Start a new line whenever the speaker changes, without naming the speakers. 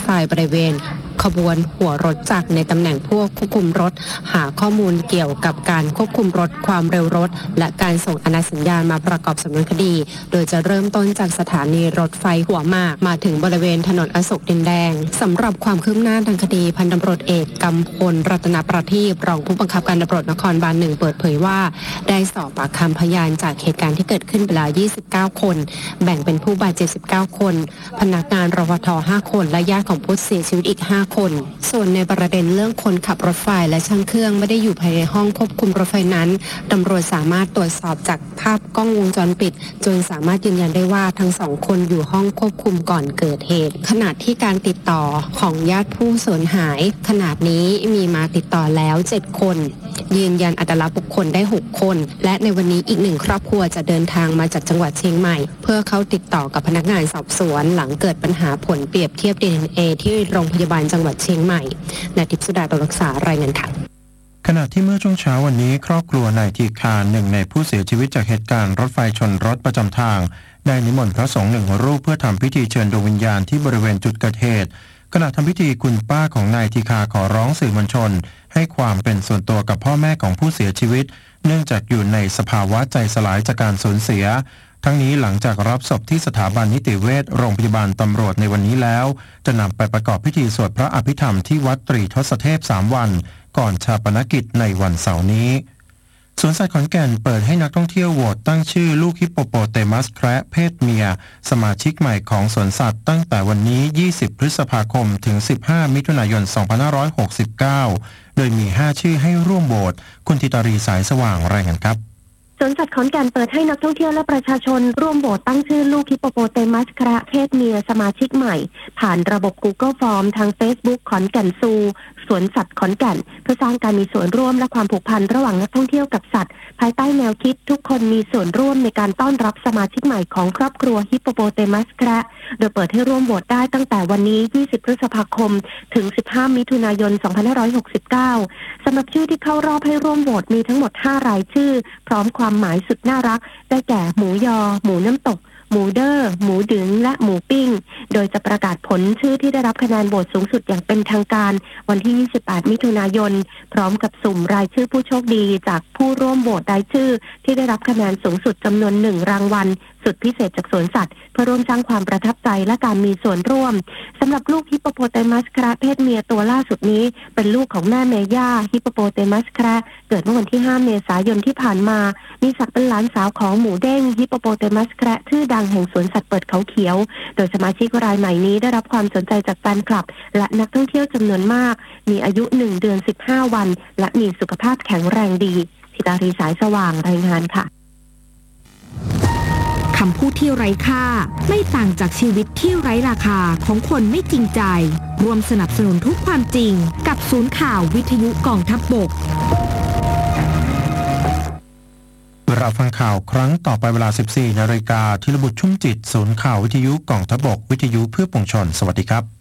ไฟบริเวณขบวนหัวรถจักรในตำแหน่งผู้ควบคุมรถหาข้อมูลเกี่ยวกับการควบคุมรถความเร็วรถและการส่งอนาสัญญาณมาประกอบสำนวนคดีโดยจะเริ่มต้นจากสถานีรถไฟหัวหมากมาถึงบริเวณถนนอโศกดินแดงสำหรับความคืบหน้าทางคดีพันตำรวจเอกกำพลรัตนประทีปรองผู้บังคับการตำรวจนครบาล1เปิดเผยว่าได้สอบปากคำพยานจากเหตุการณ์ที่เกิดขึ้นไปแล้ว29คนแบ่งเป็นผู้บาดเจ็บ19คนพนักงานรพท5คนและญาติของผู้เสียชีวิตอีก5คนส่วนในประเด็นเรื่องคนขับรถไฟและช่างเครื่องไม่ได้อยู่ภายในห้องควบคุมรถไฟนั้นตำรวจสามารถตรวจสอบจากภาพกล้องวงจรปิดจนสามารถยืนยันได้ว่าทั้งสองคนอยู่ห้องควบคุมก่อนเกิดเหตุขณะที่การติดต่อของญาติผู้สูญหายขณะนี้มีมาติดต่อแล้ว7คนยืนยันอัตลักษณ์บุคคลได้6คนและในวันนี้อีก1ครอบครัวจะเดินทางมาจากจังหวัดเชียงใหม่เพื่อเข้าติดต่อกับพนักงานสอบสวนหลังเกิดปัญหาผลเปรียบเทียบ DNA ที่โรงพยาบาลจังหวัดเชียงใหม่ณทิพย์สุดาตรักษารายงานค่ะ
ขณะที่เมื่อช่วงเช้าวันนี้ครอบครัวนายทีคาหนึ่งในผู้เสียชีวิตจากเหตุการณ์รถไฟชนรถประจำทางได้นิมนต์พระสงฆ์1รูปเพื่อทำพิธีเชิญดวงวิญญาณที่บริเวณจุดเกิดเหตุขณะทำพิธีคุณป้าของนายทีคาขอร้องสื่อมวลชนให้ความเป็นส่วนตัวกับพ่อแม่ของผู้เสียชีวิตเนื่องจากอยู่ในสภาวะใจสลายจากการสูญเสียทั้งนี้หลังจากรับศพที่สถาบันนิติเวชโรงพยาบาลตำรวจในวันนี้แล้วจะนำไปประกอบพิธีสวดพระอภิธรรมที่วัดตรีทศเทพ3วันก่อนชาปนกิจในวันเสาร์นี้สวนสัตว์ขอนแก่นเปิดให้นักท่องเที่ยวโหวตตั้งชื่อลูกฮิปโปโปเตมัสแคระเพศเมียสมาชิกใหม่ของสวนสัตว์ตั้งแต่วันนี้20พฤษภาคมถึง15มิถุนายน2569โดยมี5ชื่อให้ร่วมโหวตคุณธิตารีสายสว่างรายงานครับ
สวนสัตว์ขอนแก่นเปิดให้นักท่องเที่ยวและประชาชนร่วมโหวตตั้งชื่อลูกฮิปโปโปเตมัสแคระเพศเมียสมาชิกใหม่ผ่านระบบ Google Form ทาง Facebook ขอนแก่นซูสวนสัตว์ขอนแก่นเพื่อสร้างการมีส่วนร่วมและความผูกพันระหว่างนักท่องเที่ยวกับสัตว์ภายใต้แนวคิดทุกคนมีส่วนร่วมในการต้อนรับสมาชิกใหม่ของครอบครัวฮิปโปโปเตมัสแคระโดยเปิดให้ร่วมโหวตได้ตั้งแต่วันนี้20พฤษภาคมถึง15มิถุนายน2569สำหรับชื่อที่เข้ารอบให้ร่วมโหวตมีทั้งหมด5รายชื่อพร้อมความหมายสุดน่ารักได้แก่หมูยอหมูน้ำตกหมูเดอร์หมูดึงและหมูปิ้งโดยจะประกาศผลชื่อที่ได้รับคะแนนโหวตสูงสุดอย่างเป็นทางการวันที่28มิถุนายนพร้อมกับสุ่มรายชื่อผู้โชคดีจากผู้ร่วมโหวตรายชื่อที่ได้รับคะแนนสูงสุดจำนวน1รางวัลสุดพิเศษจากสวนสัตว์เพื่อร่วมสร้างความประทับใจและการมีส่วนร่วมสำหรับลูกฮิปโปโปเตมัสแคระเพศเมียตัวล่าสุดนี้เป็นลูกของแม่เมย่าฮิปโปโปเตมัสแคระเกิดเมื่อวันที่5เมษายนที่ผ่านมามีศักดิ์เป็นหลานสาวของหมูเด้งฮิปโปโปเตมัสแคระชื่อดังแห่งสวนสัตว์เปิดเขาเขียวโดยสมาชิกรายใหม่นี้ได้รับความสนใจจากแฟนคลับและนักท่องเที่ยวจำนวนมากมีอายุ1เดือน15วันและมีสุขภาพแข็งแรงดีธิตารีสายสว่างรายงานค่ะ
คำพูดที่ไร้ค่าไม่ต่างจากชีวิตที่ไร้ราคาของคนไม่จริงใจรวมสนับสนุนทุกความจริงกับศูนย์ข่าววิทยุกองทัพบก
รับฟังข่าวครั้งต่อไปเวลา 14 นาฬิกาธีรบุตรชุ่มจิตศูนย์ข่าววิทยุกองทัพบกวิทยุเพื่อปวงชนสวัสดีครับ